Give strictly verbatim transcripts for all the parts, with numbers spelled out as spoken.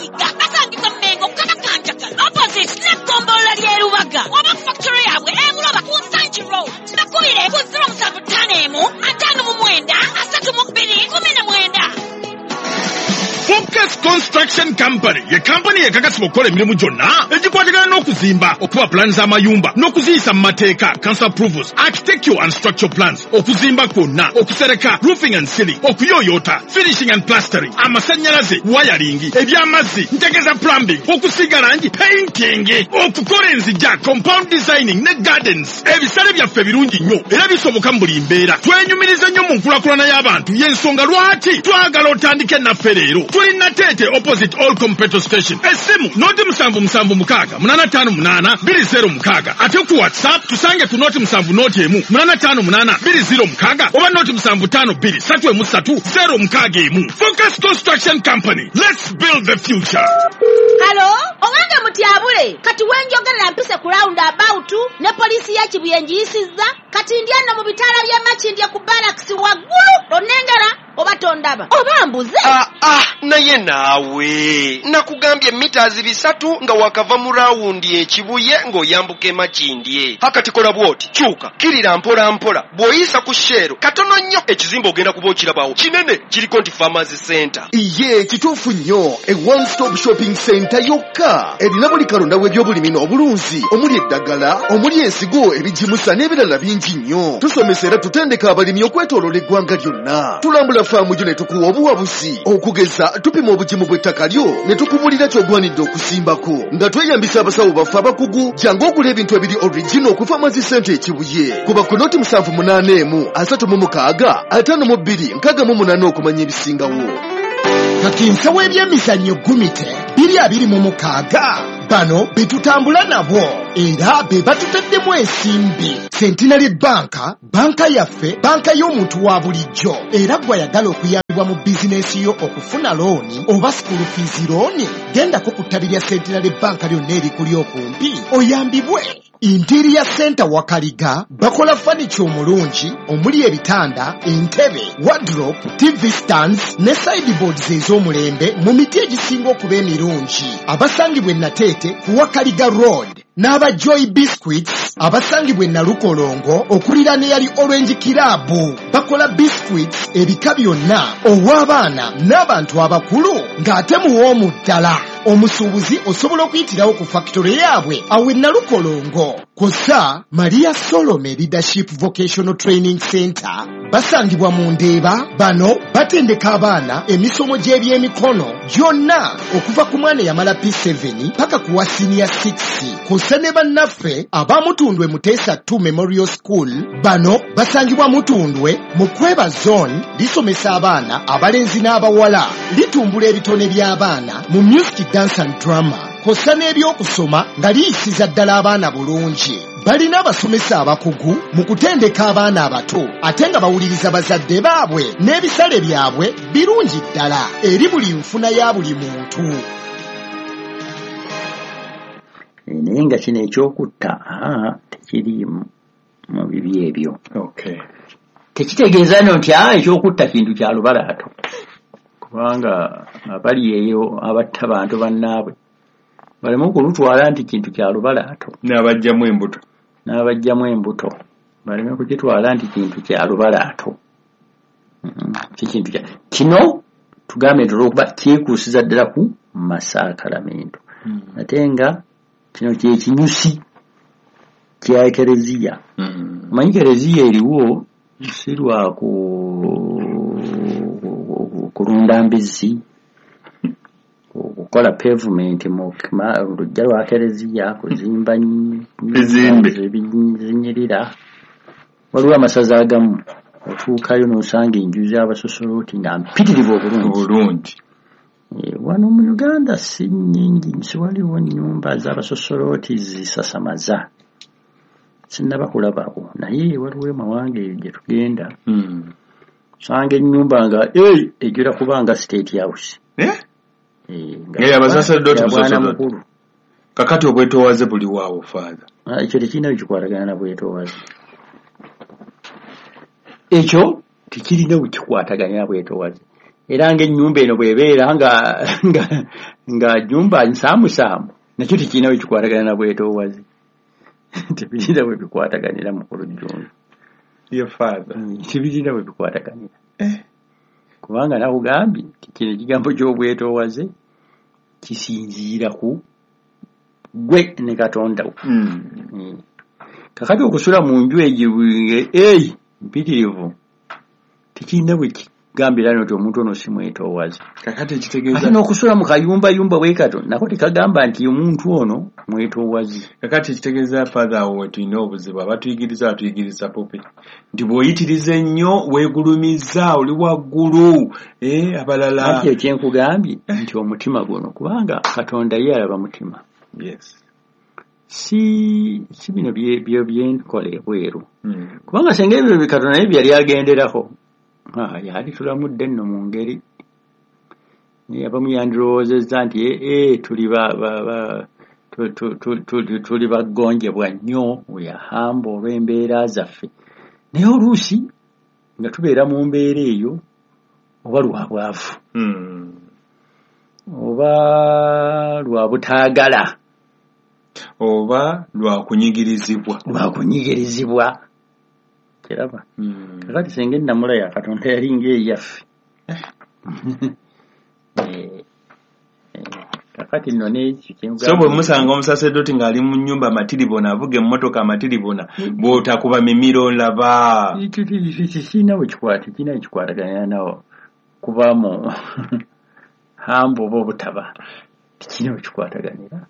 Mayiga basangibwa Mengo Kanakanjagala opposite Nakombola lyerubaga oba factory yabwe ebuloba ku Sanchi Road nakubire ku zero musanvu ttaano emu ataano mu mwenda asatu mu bbiri kumi na mwenda. Focus Construction Company ye company ekakasibwa okukola emirimu gyonna egikwatagana n'okuzimba okuba plans z'amayumba n'okuziyisa mu mateeka council approvals architectural and structural plans okuzimba kwonna okusereka roofing and ceiling okuyoyota finishing and plastering amasannyalaze wiring ebyamazzi ntegeza plumbing okusiga langi painting okukola enzija compound designing ne gardens. Ebisale byaffe birungi nnyo era bisoboka mu buli mbeera. Twenyumiriza nnyo mu nkulakulana y'abantu y'ensonga lwaki twagala otandike naffe leero. Tuli Natete opposite Allcom petrol station. Esimu noti musanvu musanvu mukaaga munana ttaano munaana bbiri zero mukaaga. Ate ku WhatsApp tusange ku noti musanvu noti emu munana ttaano munaana bbiri zero mukaaga oba noti musanvu ttaano bbiri ssatu emu ssatu zero mukaaga emu. Focus Construction Company. Let's build the future. Hello, owange mutyabule kati wenjogerera mpise ku round about ne polisi ya Kibuyenji yisizza kati ndyano mu bitala bya Makindye ku barracks waggulu onengera oba tondaba oba mbuze. Ah ah naye naawe nakugambye meters bisatu nga wakava mu round ekibuye ng'oyambuka Makindye. Hakati kola bwoti kyuka kirira mpola mpola bw'oyisa ku shero katono nnyo ekizimba ogenda kuba okirabawo kinene kiriko nti Farmers Center. Iye kituufu nnyo e one stop shopping center yokka erina buli kalonda w'ebyobulimi n'obulunzi omuli eddagala omuli ensigo ebijimusa n'ebirala bingi nnyo. Tusomesa era tutendeka abalimi okwetooloola eggwanga lyonna. Tulambula faamu gyo ne tukuwa obuwabuzi okugeza tupima obugimu bw'ettaka lyo ne tukubulira ky'ogwanidde okusimbako nga tweyambisa abasawo baffe abakugu jangu ogula ebintu ebiri original ku Farmers Center ekibuye kuba ku noti musanvu munaana emu asatu mu mukaaga ataano mu bbiri nkaaga mu munaana okumanya ebisingawo. Kati nsawo ebyemizannyo gumite biri abiri mu mukaaga bano betutambula nabo era be batutaddemu ensimbi. Centenary Banka, banka yaffe, banka y'omuntu wa bulijjo era gwayagala okuyambibwa mu bizinesi yo okufuna looni oba school fees looni gendako ku ttabi lya Centenary Banka lyonna erikuli okumpi oyambibwe. Interior Center Wakaliga bakola furniture omulungi omuli ebitanda, entebe, wardrobe, T V stands ne sideboards ez'omulembe mu miti egisinga okuba emirungi. Abasangibwe Natete ku Wakaliga Road n'aba Joy Biscuits abasangibwe Nalukolongo okulira ne yali Orange Kirabu bakola biscuits ebika byonna ow'abaana n'abantu abakulu ng'ate muwoomu ddala. Omusuubuzi osobola okuyitirawo ku factory yaabwe awe Nalukolongo. Kosa Maria Solome Leadership Vocational Training Center basangibwa mu Ndeeba. Bano batendeka abaana emisomo gy'ebyemikono gyonna okuva ku mwana yamala P seven paka ku wa senior six. Kosa ne bannaffe abamutundwe Muteesa two Memorial School bano basangibwa Mutundwe mu Kweba Zone lisomesa abaana abalenzi n'abawala litumbula ebitone by'abaana mu music dance and drama. Kosa n'ebyokusoma nga liyisiza ddala abaana bulungi. Balina abasomesa abakugu mu kutendeka abaana abato ate nga bawuliriza bazadde baabwe n'ebisale byabwe birungi ddala eri buli nfuna ya buli muntu. Naye nga kino ekyokutta tekiri mu bibi ebyo. Okay. Tekitegeeza nti ah ekyokutta kintu kya lubalaato. Kubanga abali eyo abatta bantu bannaabwe baleme kulutwala nti kintu kya lubalaato. N'abajjamu embuto. N'abajjamu embuto baleme kukitwala nti kintu kya lubalaato. Kintu kya kino tugambe okuba kyekuusiza ddala ku masakalamento. Ate nga kino kye kinyusi kya Ekereziya. Manyi Kereziya eriwo si lwa ku kulunda mbizzi okukola pavement mu lujja lwa Kereziya kuzimba ebinyirira. Waliwo amasaza agamu otuukayo n'osanga enju z'abasosoloti nga mpitirivu obulungi. Wano mu Uganda si nnyingi, si waliwo nnyumba z'abasosoloti zisasamaza. Sinnaba kulabako naye waliwo amawanga eyo gye tugenda osanga ennyumba nga ejjira kubanga state house. Nga abasaserdoti musosoloti. Kakati obwetoowaze buli waawo father. Ekyo tekirina bikikwatagana na bwetoowaze. Ekyo tekirina bikikwatagana na bwetoowaze. era ng'ennyumba eno bw'ebeera nga nga nga nyumba nsaamusaamu nakyo tekirina bwe kikwatagana na bwetoowaze tebirina bwe bikwataganira mukulu Jjunju your father tebirina bwe bikwataganira kubanga nakugambye kino ekigambo ky'obwetoowaze kisinziira ku gwe ne Katonda wo. Kakati okusula mu nju egibwinge eyi mpitirivu tekirina bwe kigambira nti omuntu ono si mwetoowaze. Kakati ekitegeeza ate n'okusula mu kayumbayumba bwe kato nako tekagamba nti omuntu ono mwetoowaze. Kakati ekitegeeza father wo tulina obuzibu abatuyigiriza batuyigiriza pope nti bw'oyitiriza ennyo weegulumiza oli waggulu eh abalala ati ekyenkugambye nti omutima guno kubanga Katonda ye alaba mutima. Yes. si si bino bye byo byenkole bweru kubanga senga ebyo Katonda naye byali agenderako ah yali tulamudde nno mu ngeri abamu yandirowoozezza nti eh tuli ba tuli bagonjebwa nnyo oyahamba olw'embeera zaffe naye oluusi nga tubeera mu mbeera eyo oba lwa bwavu oba lwa butaagala oba lwa kunyigirizibwa lwa kunyigirizibwa kiraba kakati senge namula ya Katonda yali ng'eyaffe kakati nno n'ekyo kyengamba so bwe musanga omusaserdoti ng'ali mu nnyumba matiribona avuga emmotoka matiribona bw'otakuba mimiro laba kirina bwe kikwata kirina ekikwataganya nawo kubaamu hambo oba obutaba kirina bwe kikwataganira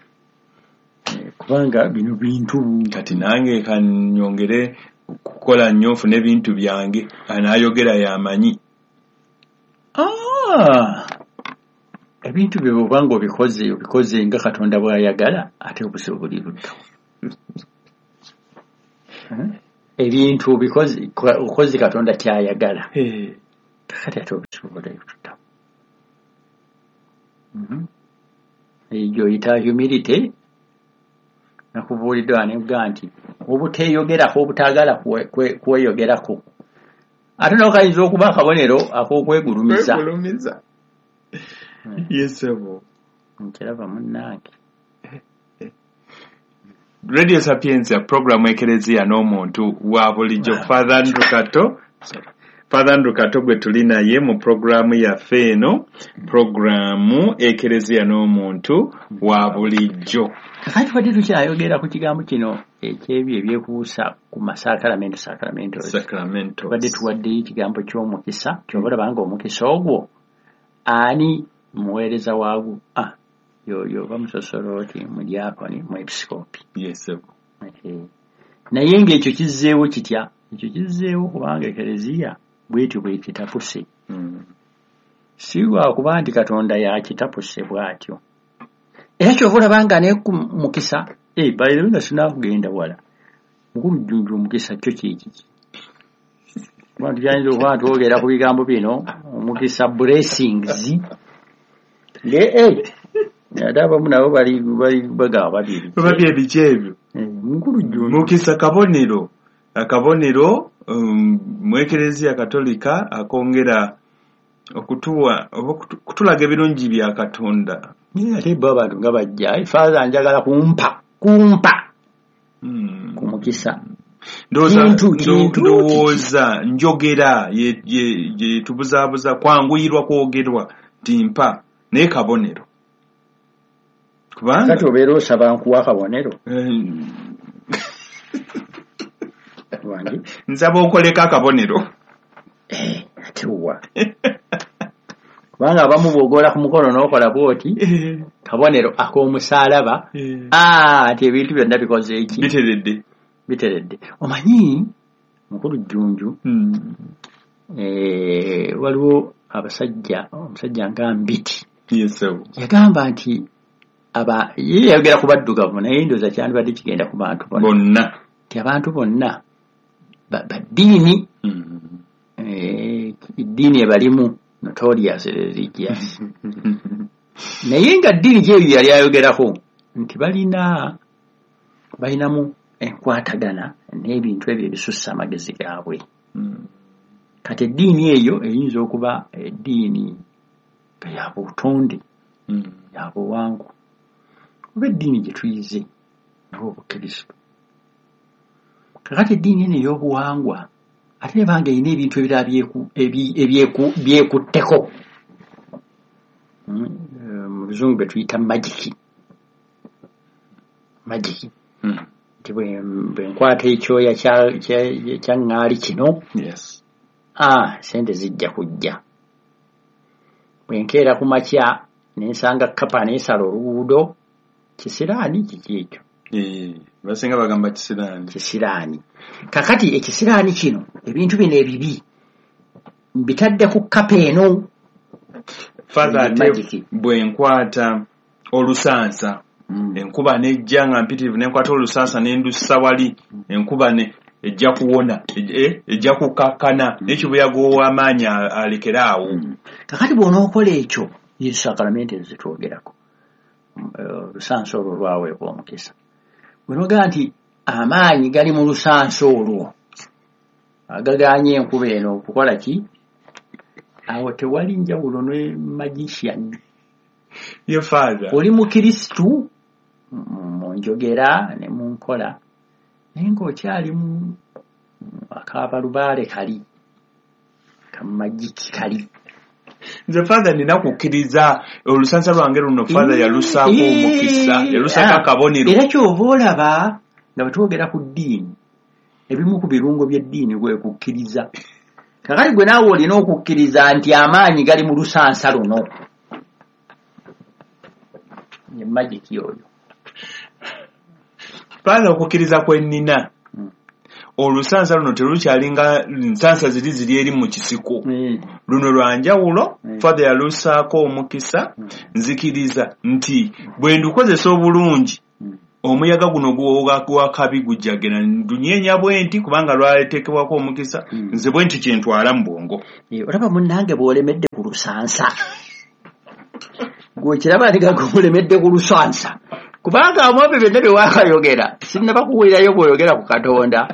kubanga bino bintu kati nange kanyongere kukola nnyo nfune bintu byange anaayogera yamanyi ebintu bye bw'obanga obikoze obikoze nga Katonda bw'ayagala ate obusobola buli ludda ebintu obikoze okoze Katonda kyayagala kakati ate obusobola ludda eyo oyita humility nakubuuliddwa nebwa nti obuteeyogerako obutaagala kweyogerako ate n'okayinza okuba akabonero ak'okwegulumiza yesebo nkiraba munnange Radio Sapienza programu ekereziya n'omuntu wa bulijjo Father Andrew Kato Father Andrew Kato gwe tuli naye mu programu yaffe eno programu ekereziya n'omuntu wa bulijjo. Kakati fati tukyayogera ku kigambo kino ekyebyo ebyekuusa ku masakalamento sakalamento sakalamento badde tuwadde ekigambo ky'omukisa kyobalaba nga omukisa ogwo ani muweereza waagu ah yoyo bamusosolooti mu diakoni mu episkopi yes naye ng'ekyo kizzeewo kitya ekyo kizzeewo kubanga ekereziya bwetyo bwekitapuse si lwakuba nti Katonda yakitapuse bw'atyo era kyova olabanga naye ku mukisa eh bayiro nga sinaakugenda wala mukulu Jjunju omukisa kyo kiki bantu yanyiza okuba twogera ku bigambo bino omukisa blessings le eh ate abamu nabo bali bali bagaba babiri babiri ebiki ebyo mukulu Jjunju mukisa kabonero akabonero mu ekereziya katolika akongera okutuwa kutulaga ebirungi bya Katonda ate bo abantu nga bajja Father njagala kumpa kumpa ku mukisa ndowooza njogera ye tubuzaabuza kwanguyirwa kwogerwa timpa naye kabonero kubanga kati obeera osaba nkuwa kabonero nsaba okoleka akabonero ate wa kubanga abamu bw'ogola ku mukono n'okola bwoti kabonero ak'omusaalaba ati ebintu byonna bikoze eki biteredde biteredde omanyi mukulu Jjunju waliwo abasajja omusajja nga Mbiti yagamba nti aba ye yayogera ku baddugavu naye ndooza kyandibadde kigenda ku bantu bonna ti abantu bonna baddiini eddiini ebalimu notorious religious naye nga ddiini gyeyo yali ayogerako nti balina balinamu enkwatagana n'ebintu ebyo ebisussa amagezi gaabwe kati eddiini eyo eyinza okuba eddiini ya butonde ya buwangwa oba eddiini gye tuyize ng'obukrisitu. Kakati eddiini eno ey'obuwangwa ate nebanga erina ebintu ebirala byekutteko mu luzungu bwe tuyita magiki magiki nti bwe nkwata ekyoya kya ŋŋaali kino sente zijja kujja. Bwe nkeera ku makya nensanga kapa neesala oluguudo kisiraani kiki ekyo basinga bagamba kisiraani kisiraani. Kakati ekisiraani kino ebintu bino ebibi mbitadde ku kapa eno. Father ate bwe nkwata olusansa enkuba nejja nga mpitirivu nenkwata olusansa nendussa wali enkuba ne ejja kuwona ejja kukakkana n'ekibuyaga ow'amaanyi alekeraawo. Kakati bw'onookola ekyo yesu sakalamenti zitwogerako olusansa olwo lwaweebwa omukisa. Bw'onoogaa nti amaanyi gali mu lusansa olwo agagaanye enkuba eno okukola ki, awo tewali njawulo ne magician. Your father oli mukirisitu mu njogera ne mu nkola naye ng'okyali mu akaabalubaale kali kamagiki kali. Nze father nina kukkiriza olusansa lwange luno father yalusaako omukisa yalusaako akabonero. Era kyova olaba nga batwogera ku ddiini ebimu ku birungo by'eddiini gwe kukkiriza. Kakati gwe naawe olina okukkiriza nti amaanyi gali mu lusansa luno. Ye magiki oyo. Father okukkiriza kwe nnina olusansa luno terukyalinga nsansa ziri ziri eri mu kisiko luno lwanjawulo. Father yalusaako omukisa nzikiriza nti bwe ndukozesa obulungi omuyaga guno gwakabi gujjagena ndunyeenya bwenti kubanga lwaletekebwako omukisa nze bwenti kyentwala mu bwongo. Olaba munnange bw'olemedde ku lusansa gwekiraba ndiga gumulemedde ku lusansa kubanga amwebyo byonna bye waakayogera sinnaba kuwulirayo bw'oyogera ku Katonda.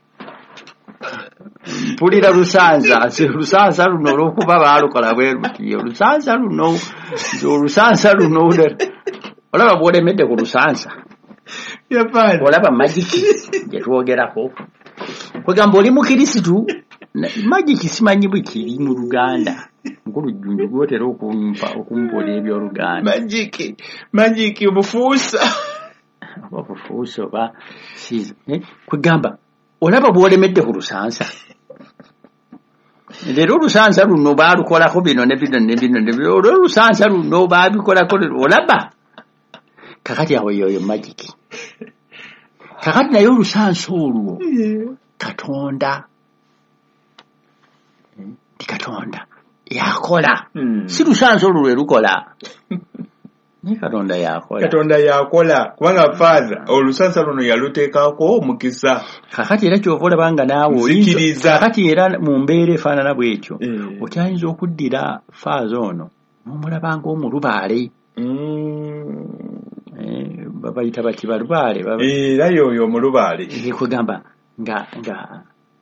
Mpulira lusansa lusansa luno olw'okuba baalukola bwe luti olusansa luno olusansa luno olaba bw'olemedde ku lusansa. Olaba magiki gye twogerako kwegamba oli mukirisitu magiki simanyi bwe kiri mu Luganda nkulu jjunju gwotera okumpola ebyoluganda. Magiki magiki obufuusa obufuusa oba siza kwegamba olaba bw'olemedde ku lusansa. Leero olusansa luno baalukolako bino ne bino ne bino ne bino olusansa luno baabikolako olaba. Kakati awo yoyo magiki. Kakati naye olusansa olwo Katonda ndi Katonda yakola si lusansa olwo lwe lukola ni Katonda yakola. Katonda yakola kubanga father olusansa luno yaluteekako omukisa. Kakati era kyova olabanga naawe oyinza kakati era mu mbeera efaanana bw'ekyo okyayinza okuddira faaza ono n'omulabanga omulubaale. Babayita bati balubaale era yoyo omulubaale kwegamba nga nga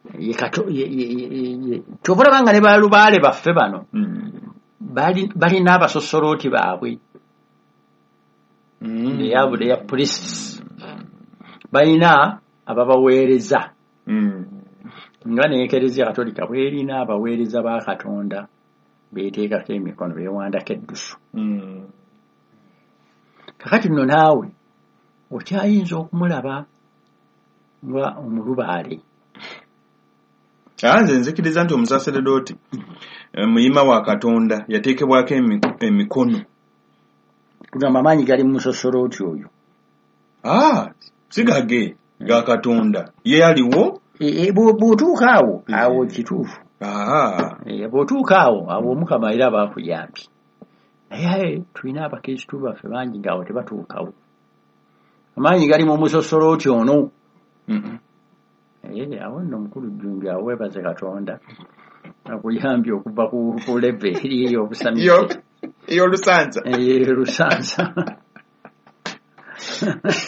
kyova olabanga ne balubaale baffe bano balina abasosolooti baabwe eyabule ya police balina ababaweereza nga n'ekereziya katolika bwerina abaweereza ba Katonda beeteekako emikono beewandako eddusu. Kakati nno naawe okyayinza okumulaba nga omulubaale. Nze nzikiriza nti omusaseredooti muyima wa Katonda yateekebwako emikono. Kugamba amaanyi gali mu musosolooti oyo. Sigage ga Katonda ye aliwo. Bw'otuuka awo awo kituufu. Bw'otuuka awo awo Mukama era baakuyambi. Naye tulina abakirisitu baffe bangi ng'awo tebatuukawo. Amaanyi gali mu musosolooti ono. Awo nno mukulu jjunju awo weebaze Katonda akuyambye okuva ku leve eri ey'obusamisi ey'olusansa ey'olusansa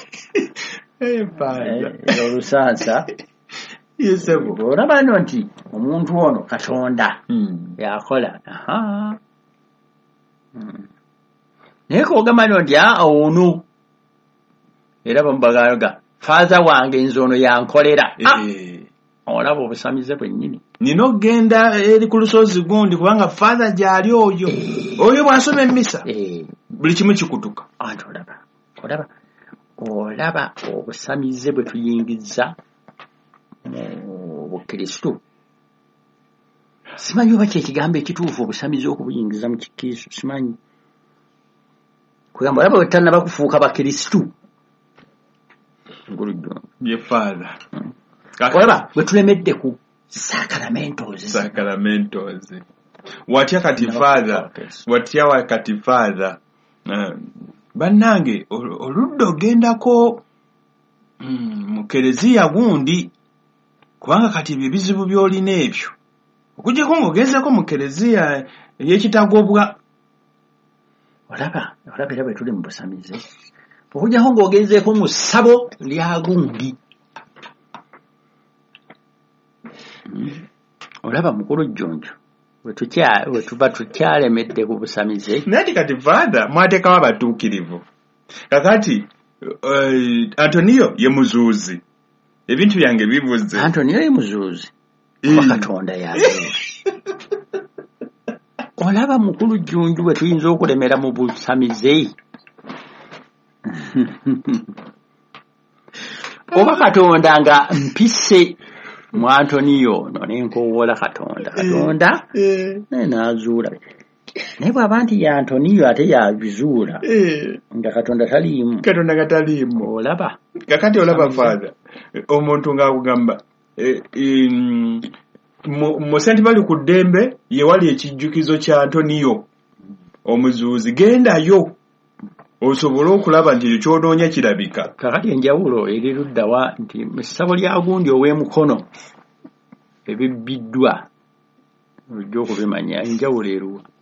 ey'olusansa olaba nno nti omuntu ono Katonda Mm. yakola aha Mm. naye kogamba nti a ono era bambagaga father wange nze ono yankolera Ah, Eh. olaba obusamize bwennyini Nina okgenda eri ku lusozi gundi kubanga father gyali oyo oyo bw'asoma emmisa Eh, buli kimu kikutuka. anti olaba olaba olaba obusamize bwe tuyingiza mu bukrisitu simanyi oba kyekigambo ekituufu obusamize okubuyingiza mu kikristu simanyi kugamba olaba bwe tutannaba kufuuka bakrisitu ngulujjo Ye father. olaba bwe tulemedde ku sacramentos Sacramentos. Watya kati father, watya wakati father. Uh, bannange ol- oludda ogendako mm, mu kereziya gundi kubanga kati ebyo ebizibu by'olina ebyo okuggyako ng'ogezeko mu kereziya ey'ekitagobwa. olaba olaba era bwe tuli mu busamize okujjako ng'ogenzeeko mu ssabo lya gundi Mm. olaba mukulu jjonjo bwe tukya- bwe tuba tukyalemedde ku busamize Naye kati father mwateekawo abatuukirivu. Kakati uh, Antonio ye muzuuzi. Ebintu byange bibuze. Antonio ye muzuuzi Eh. wa Katonda yazuuzi olaba mukulu jjunju bwe tuyinza okulemera mu busamize oba Katonda nga mpise mu Antonio ono nenkowoola Katonda Katonda Eh. naye n'azuula naye bw'aba nti ya Antonio ate yabizuula Eh. nga Katonda taliimu Katonda kataliimu. olaba Kakati olaba father omuntu ng'akugamba eh, mm, mu mu Saint Mary ku ddembe ye wali ekijjukizo kya Antonio omuzuuzi. Gendayo osobole okulaba nti ekyo ky'onoonya kirabika. kakati enjawulo eri luddawa nti mu ssabo lya gundi ow'emukono ebibbiddwa ojja okubimanya enjawulo eruwa